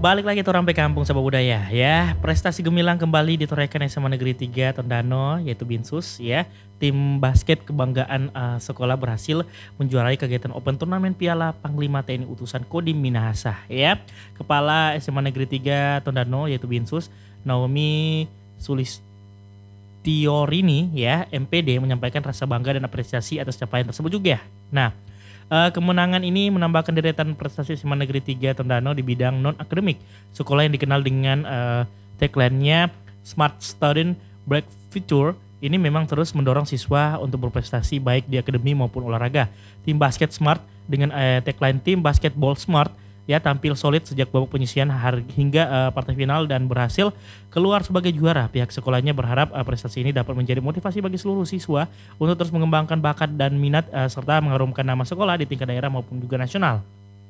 Balik lagi tuh Rampe Kampung Sabah Budaya ya. Prestasi gemilang kembali ditorehkan SMA Negeri 3 Tondano yaitu Binsus ya. Tim basket kebanggaan sekolah berhasil menjuarai kegiatan Open Turnamen Piala Panglima TNI Utusan Kodim Minahasa ya. Kepala SMA Negeri 3 Tondano yaitu Binsus Naomi Sulistiorini ya MPD menyampaikan rasa bangga dan apresiasi atas capaian tersebut juga. Nah, kemenangan ini menambahkan deretan prestasi SMA Negeri 3 Tondano di bidang non-akademik. Sekolah yang dikenal dengan tagline-nya Smart Student Break Future ini memang terus mendorong siswa untuk berprestasi baik di akademi maupun olahraga. Tim basket Smart dengan tagline Tim Basketball Smart ya tampil solid sejak babak penyisihan hingga partai final dan berhasil keluar sebagai juara. Pihak sekolahnya berharap prestasi ini dapat menjadi motivasi bagi seluruh siswa untuk terus mengembangkan bakat dan minat serta mengharumkan nama sekolah di tingkat daerah maupun juga nasional.